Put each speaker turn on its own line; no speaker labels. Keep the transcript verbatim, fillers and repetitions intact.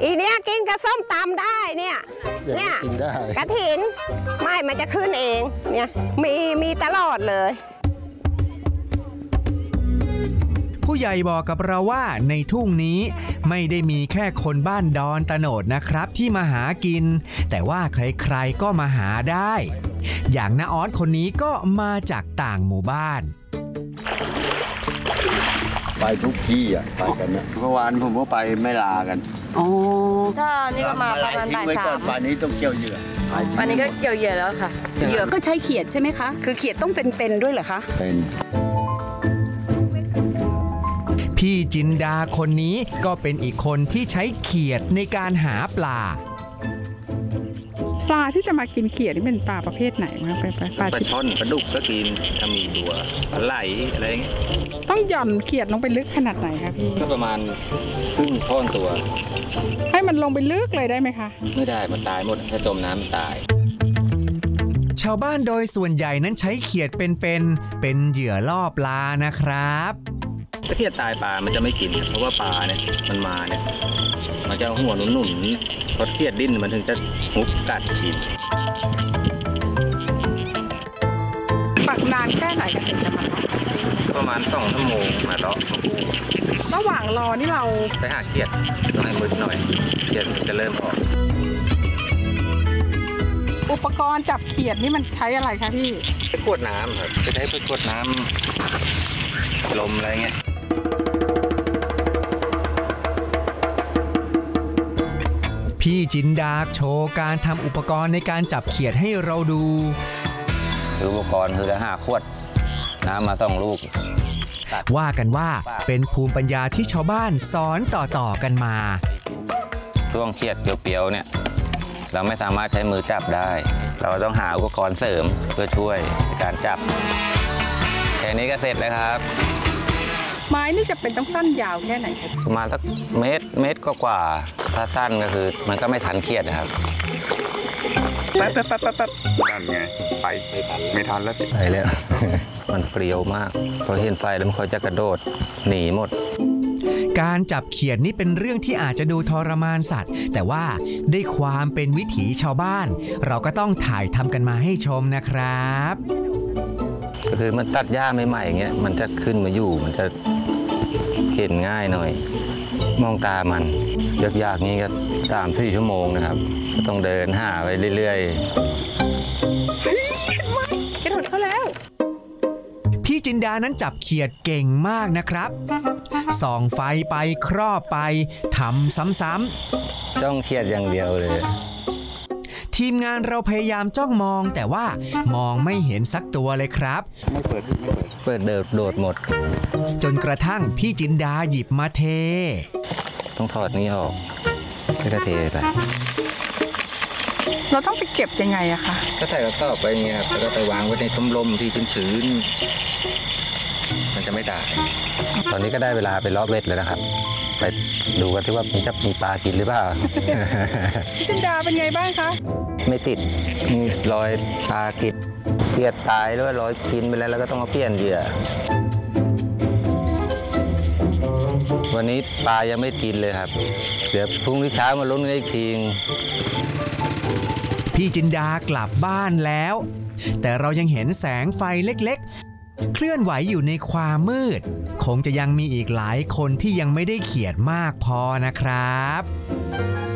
อีเนี้ยกินกับส้มตำได้เนี่ยเนี่ยกระถินไม่มันจะขึ้นเองเนี่ยมีมีตลอดเลย
ผู้ใหญ่บอกกับเราว่าในทุ่งนี้ไม่ได้มีแค่คนบ้านดอนตะโนดนะครับที่มาหากินแต่ว่าใครๆก็มาหาได้อย่างน้าออสคนนี้ก็มาจากต่างหมู่บ้าน
ไปทุกที่อ่ะไปกันนะเมื่อวานผมก็ไปไม่ลากัน
อ๋อถ้านี่ก็มาประมาณบ่ายสาม
ป่านนี้ต้องเกี่ยวเหยื่อ
ป่านนี้ก็เกี่ยวเหยื่อแล้วค่ะเหยื่อ
ก็ใช้เขียดใช่ไหมคะคือเขียดต้องเป็นๆด้วยเหรอคะ
เป็น
พี่จินดาคนนี้ก็เป็นอีกคนที่ใช้เขียดในการหาปลา
ปลาที่จะมากินเขียดนี่เป็นปลาประเภทไหนคะเป็นปลา
ปลาช่อนปลาดุกก็กินถ้ามีตัวปลาไหลอะไรเงี้ย
ต้องหย่อนเขียดลงไปลึกขนาดไหนคะพี่
ก็ประมาณครึ่งท่อนตัว
ให้มันลงไปลึกเลยได้ไหมคะ
ไม่ได้มันตายหมดถ้าจมน้ำมันตาย
ชาวบ้านโดยส่วนใหญ่นั้นใช้เขียดเป็นเป็นเป็นเหยื่อล่อปลานะครับ
ถ้าเขียดตายปลามันจะไม่กินเพราะว่าปลาเนี่ยมันมาเนี่ยมันจะหัวหนุนๆพอเขียดดิ้นมันถึงจะฮุบกัดกิน
ปักนานแค่ไหนกันถึงจะมา
ประมาณสองชั่วโมงมาเลาะ
ระหว่างรอนี่เรา
ไปหาเขียดต้องให้มืดหน่อยเขียดจะเริ่มออก
อุปกรณ์จับเขียดนี่มันใช้อะไรคะพี่
ไปขวดน้ำครับจะได้ไปขวดน้ำลมอะไรเงี้ย
พี่จินดาโชว์การทำอุปกรณ์ในการจับเขียดให้เราดู
อุปกรณ์คือจะหาขวดน้ำมาต้องลูก
ว่ากันว่าเป็นภูมิปัญญาที่ชาวบ้านสอนต่อๆกันมา
ช่วงเขียดเปรียวๆเนี่ยเราไม่สามารถใช้มือจับได้เราต้องหาอุปกรณ์เสริมเพื่อช่วยในการจับแค่นี้ก็เสร็จแล้วครับ
ไม้นี่จะเป็นต้องสั้นยาวแค่ไหนครับ
ประมาณสักเมตรเมตรกว่าถ้าสั้นก็คือมันก็ไม่ทันเขียดนะครับ
แป๊บแป๊บแป๊บแป๊บ
นั่นไงไปไม่ทันแล้ว
ไปแล้วมันเปรี้ยวมากพอเห็นไฟแล้วมันเขาจะกระโดดหนีหมด
การจับเขียดนี่เป็นเรื่องที่อาจจะดูทรมานสัตว์แต่ว่าด้วยความเป็นวิถีชาวบ้านเราก็ต้องถ่ายทำกันมาให้ชมนะครับ
ก็คือมันตัดหญ้าใหม่ๆอย่างเงี้ยมันจะขึ้นมาอยู่มันจะเห็นง่ายหน่อยมองตามันยากๆนี้ก็สามสี่ชั่วโมงนะครับก็ต้องเดินหาไปเรื่อย
ๆกระโดดเข้าแล้ว
พี่จินดานั้นจับเขียดเก่งมากนะครับส่องไฟไปครอบไปทำซ้ำ
ๆจ้องเขียดอย่างเดียวเลย
ทีมงานเราพยายามจ้องมองแต่ว่ามองไม่เห็นสักตัวเลยครับ
ไม่เปิดไม่เปิด
เปิดเดินโดดหมด
จนกระทั่งพี่จินดาหยิบมาเท
ต้องถอดนี้ออกแล้วก็เทไป
เราต้องไปเก็บยังไงอะคะ
ก็ใส่กระสอบไปอย่างเงี้ยครับแล้วก็ไปวางไว้ในต้มลมที่ชื้นๆมันจะไม่ตายตอนนี้ก็ได้เวลาไปเลาะเบ็ดแล้วนะครับไปดูกันที่ว่ามันจะมีปลากินหรือเปล่า
พี่จินดาเป็นไงบ้างคะ
ไม่ติดรอยปลากินเสียดตายด้วยรอยกินไปแล้วแล้วก็ต้องมาเปลี่ยนเหยื่อวันนี้ปลายังไม่กินเลยครับเดี๋ยวพรุ่งนี้เช้ามาลุ้นกันอีกที
พี่จินดากลับบ้านแล้วแต่เรายังเห็นแสงไฟเล็กๆเคลื่อนไหวอยู่ในความมืดคงจะยังมีอีกหลายคนที่ยังไม่ได้เขียดมากพอนะครับ